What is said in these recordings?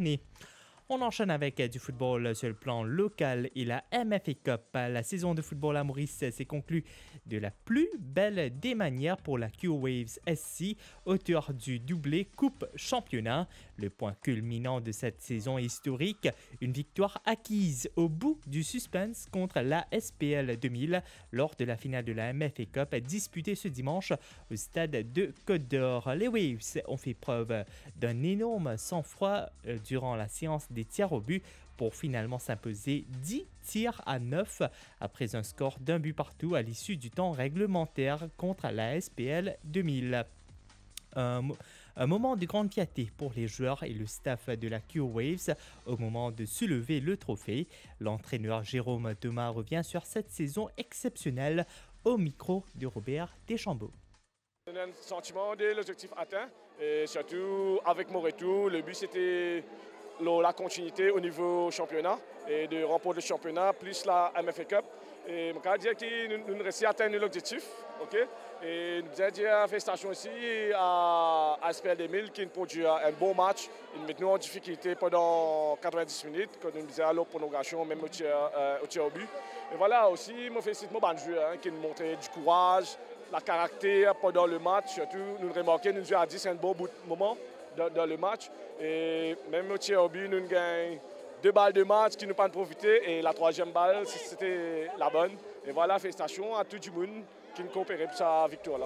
journée. On enchaîne avec du football sur le plan local et la MFA Cup. La saison de football à Maurice s'est conclue de la plus belle des manières pour la Q-Waves SC, auteur du doublé Coupe Championnat. Le point culminant de cette saison historique, une victoire acquise au bout du suspense contre la SPL 2000 lors de la finale de la MFA Cup disputée ce dimanche au stade de Côte-d'Or. Les Waves ont fait preuve d'un énorme sang-froid durant la séance des tirs au but pour finalement s'imposer 10 tirs à 9 après un score d'un but partout à l'issue du temps réglementaire contre la SPL 2000. Un moment de grande fierté pour les joueurs et le staff de la Q-Waves au moment de soulever le trophée. L'entraîneur Jérôme Thomas revient sur cette saison exceptionnelle au micro de Robert Deschambault. On a un sentiment de l'objectif atteint et surtout avec mon retour, le but c'était la continuité au niveau championnat et de remporter le championnat plus la MFA Cup. Et je veux dire que nous réussissons à atteindre l'objectif. Okay? Et nous voulons dire félicitations aussi à SPL 2000 qui nous produit un bon match. Ils nous mettent en difficulté pendant 90 minutes, quand nous disions à la prolongation, même au tir au but. Et voilà, aussi, je félicite mon bon joueur qui nous montré du courage, la caractère pendant le match. Surtout, nous remarquons, nous jouons à 10 un bon moment dans le match. Et même au tir au but, nous gagnons 2 balles de match qui nous pas profité et la 3e balle, c'était la bonne. Et voilà, félicitations à tout le monde qui nous coopérait pour sa victoire-là.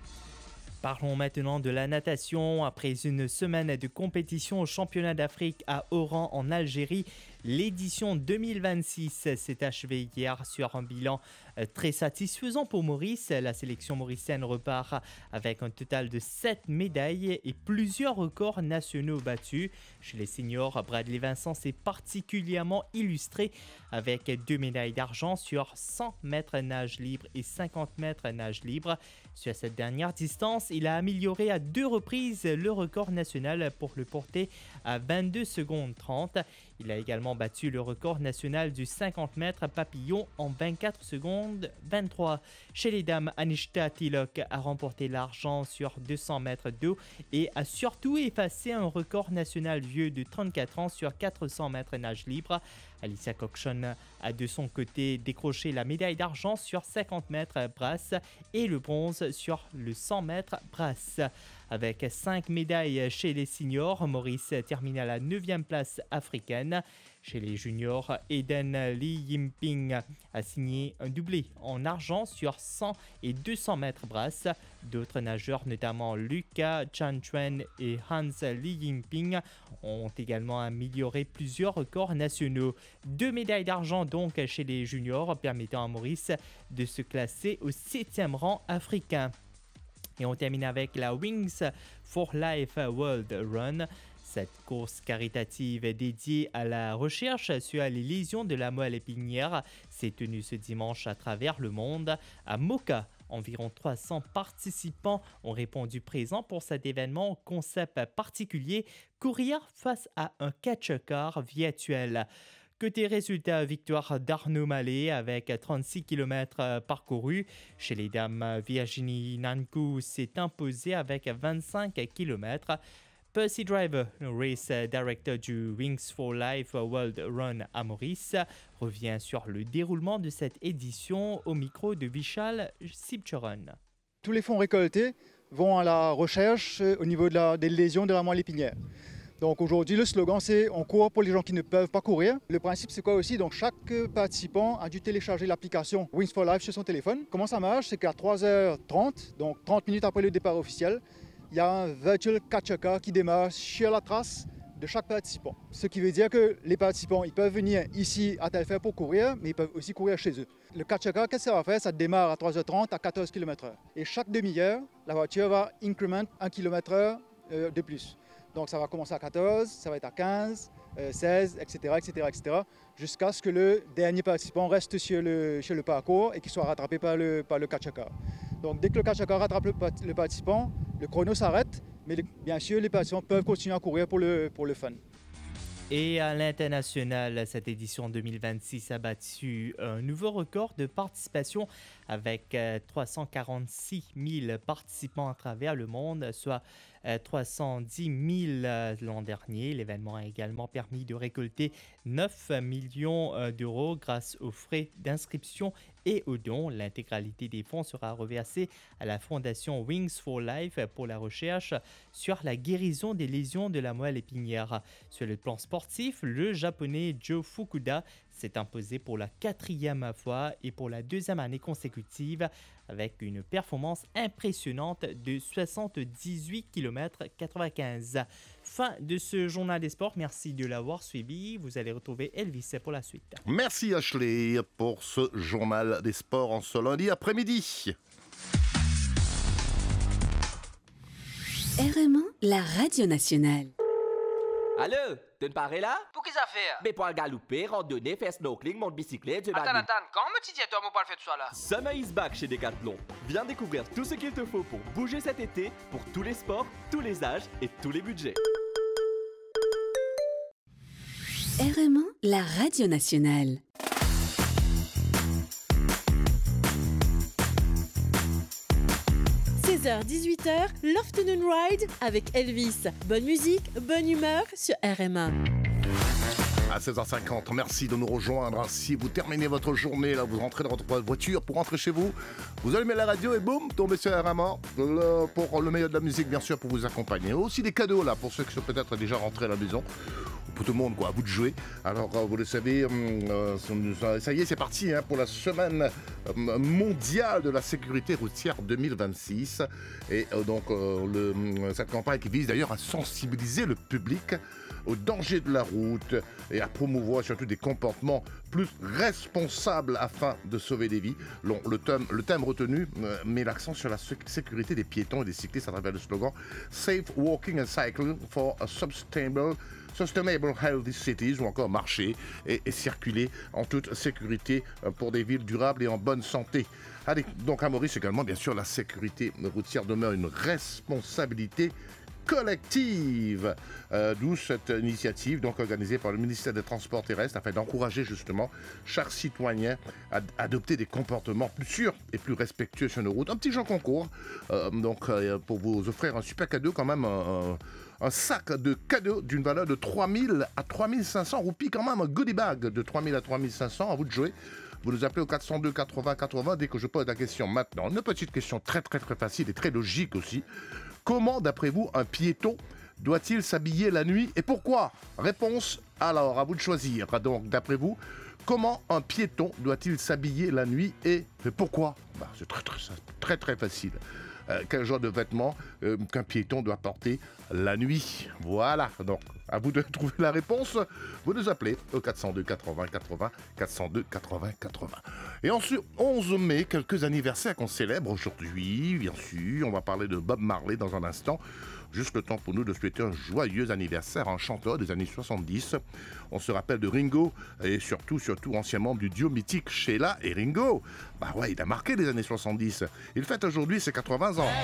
Parlons maintenant de la natation. Après une semaine de compétition au championnat d'Afrique à Oran en Algérie, l'édition 2026 s'est achevée hier sur un bilan très satisfaisant pour Maurice. La sélection mauricienne repart avec un total de 7 médailles et plusieurs records nationaux battus. Chez les seniors, Bradley Vincent s'est particulièrement illustré avec 2 médailles d'argent sur 100 mètres nage libre et 50 mètres nage libre. Sur cette dernière distance, il a amélioré à 2 reprises le record national pour le porter à 22 secondes 30. Il a également battu le record national du 50 mètres papillon en 24 secondes 23. Chez les dames, Anishta Tilok a remporté l'argent sur 200 mètres d'eau et a surtout effacé un record national vieux de 34 ans sur 400 mètres nage libre. Alicia Cockshon a de son côté décroché la médaille d'argent sur 50 mètres brasse et le bronze sur le 100 mètres brasse. Avec 5 médailles chez les seniors, Maurice termine à la 9e place africaine. Chez les juniors, Eden Lee Yimping a signé un doublé en argent sur 100 et 200 mètres brasse. D'autres nageurs, notamment Lucas Chanchuen et Hans Lee Yimping, ont également amélioré plusieurs records nationaux. 2 médailles d'argent donc chez les juniors, permettant à Maurice de se classer au 7e rang africain. Et on termine avec la Wings for Life World Run. Cette course caritative dédiée à la recherche sur les lésions de la moelle épinière s'est tenue ce dimanche à travers le monde. À Moka, environ 300 participants ont répondu présents pour cet événement au concept particulier, courir face à un catch-car virtuel. Côté résultat, victoire d'Arnaud Mallet avec 36 km parcourus. Chez les dames, Virginie Nankou s'est imposée avec 25 km. Percy Driver, race director du Wings for Life World Run à Maurice, revient sur le déroulement de cette édition au micro de Vishal Sibcharan. Tous les fonds récoltés vont à la recherche au niveau des lésions de la moelle épinière. Donc aujourd'hui, le slogan, c'est « On court pour les gens qui ne peuvent pas courir ». Le principe, c'est quoi aussi? Donc chaque participant a dû télécharger l'application Wings for Life sur son téléphone. Comment ça marche? C'est qu'à 3h30, donc 30 minutes après le départ officiel, il y a un virtual catch-car qui démarre sur la trace de chaque participant. Ce qui veut dire que les participants, ils peuvent venir ici à Telfair pour courir, mais ils peuvent aussi courir chez eux. Le catch-car, qu'est-ce que ça va faire? Ça démarre à 3h30 à 14 km/h. Et chaque demi-heure, la voiture va increment 1 km/h de plus. Donc ça va commencer à 14, ça va être à 15, 16, etc., etc., jusqu'à ce que le dernier participant reste sur le parcours et qu'il soit rattrapé par le catch-car. Donc dès que le catch-car rattrape le participant, le chrono s'arrête, mais bien sûr les participants peuvent continuer à courir pour le fun. Et à l'international, cette édition 2026 a battu un nouveau record de participation avec 346 000 participants à travers le monde, soit 310 000 l'an dernier. L'événement a également permis de récolter 9 millions d'euros grâce aux frais d'inscription et aux dons. L'intégralité des fonds sera reversée à la fondation Wings for Life pour la recherche sur la guérison des lésions de la moelle épinière. Sur le plan sportif, le japonais Jo Fukuda s'est imposé pour la 4e fois et pour la 2e année consécutive avec une performance impressionnante de 78 km 95. Fin de ce journal des sports. Merci de l'avoir suivi. Vous allez retrouver Elvis pour la suite. Merci Ashley pour ce journal des sports en ce lundi après-midi. RMA, la radio nationale. Allô, tu ne parais là? Pour qui ça fait? Mais pour galoper, randonner, faire snorkeling, monter bicyclette, Attends, quand me dis toi, mon pas le faire tout ça là? Summer is back chez Decathlon. Viens découvrir tout ce qu'il te faut pour bouger cet été, pour tous les sports, tous les âges et tous les budgets. RMA, la radio nationale. h 18h, l'Afternoon Ride avec Elvis. Bonne musique, bonne humeur sur RMA. À 16h50, merci de nous rejoindre. Si vous terminez votre journée, là, vous rentrez dans votre voiture pour rentrer chez vous, vous allumez la radio et boum, tombez sur RMA pour le meilleur de la musique, bien sûr, pour vous accompagner. Aussi des cadeaux, là, pour ceux qui sont peut-être déjà rentrés à la maison. Pour tout le monde, quoi, à vous de jouer. Alors, vous le savez, ça y est, c'est parti pour la semaine mondiale de la sécurité routière 2026. Et donc, cette campagne qui vise d'ailleurs à sensibiliser le public aux dangers de la route et à promouvoir surtout des comportements plus responsables afin de sauver des vies. Le thème retenu met l'accent sur la sécurité des piétons et des cyclistes à travers le slogan « Safe Walking and Cycling for a Sustainable Healthy Cities » ou encore marcher et circuler en toute sécurité pour des villes durables et en bonne santé. Allez, donc à Maurice également, bien sûr, la sécurité routière demeure une responsabilité collective, d'où cette initiative donc organisée par le ministère des Transports terrestres afin d'encourager justement chaque citoyen à adopter des comportements plus sûrs et plus respectueux sur nos routes. Un petit jeu concours pour vous offrir un super cadeau quand même, un sac de cadeaux d'une valeur de 3 000 à 3 500 roupies, quand même un goodie bag de 3 000 à 3 500, à vous de jouer. Vous nous appelez au 402 80 80 dès que je pose la question maintenant. Une petite question très très très facile et très logique aussi. Comment, d'après vous, un piéton doit-il s'habiller la nuit et pourquoi? Réponse, alors, à vous de choisir. Donc, d'après vous, comment un piéton doit-il s'habiller la nuit et pourquoi? C'est très très facile. Quel genre de vêtements qu'un piéton doit porter la nuit? Voilà, donc à vous de trouver la réponse. Vous nous appelez au 402 80 80, 402 80 80. Et ensuite, 11 mai, quelques anniversaires qu'on célèbre aujourd'hui, bien sûr. On va parler de Bob Marley dans un instant. Juste le temps pour nous de souhaiter un joyeux anniversaire à un chanteur des années 70. On se rappelle de Ringo et surtout ancien membre du duo mythique Sheila et Ringo. Il a marqué les années 70. Il fête aujourd'hui ses 80 ans.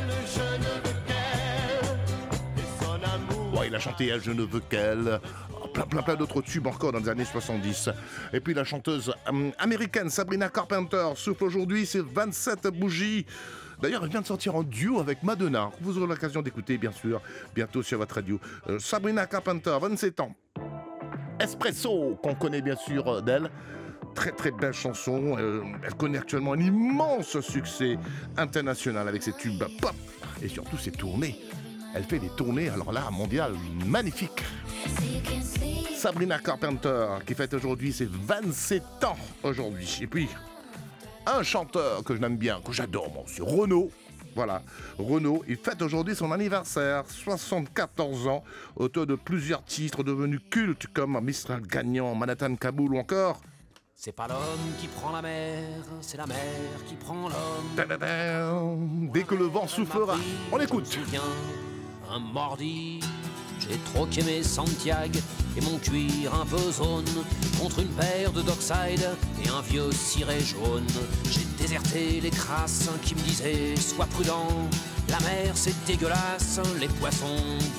Il a chanté Elle, je ne veux qu'elle, plein d'autres tubes encore dans les années 70. Et puis la chanteuse américaine Sabrina Carpenter souffle aujourd'hui ses 27 bougies. D'ailleurs, elle vient de sortir en duo avec Madonna. Vous aurez l'occasion d'écouter, bien sûr, bientôt sur votre radio. Sabrina Carpenter, 27 ans. Espresso, qu'on connaît bien sûr d'elle. Très très belle chanson. Elle connaît actuellement un immense succès international avec ses tubes pop et surtout ses tournées. Elle fait des tournées, alors là, mondiales, magnifiques. Sabrina Carpenter, qui fête aujourd'hui ses 27 ans aujourd'hui. Et puis, un chanteur que je l'aime bien, que j'adore moi aussi, Renaud. Voilà, Renaud, il fête aujourd'hui son anniversaire, 74 ans, auteur de plusieurs titres devenus cultes comme Mistral Gagnant, Manhattan Kaboul ou encore... C'est pas l'homme qui prend la mer, c'est la mer qui prend l'homme. Dès que le vent soufflera, on écoute. Un mardi, j'ai troqué mes Santiago et mon cuir un peu zone contre une paire de Dockside et un vieux ciré jaune. J'ai déserté les crasses qui me disaient sois prudent, la mer c'est dégueulasse, les poissons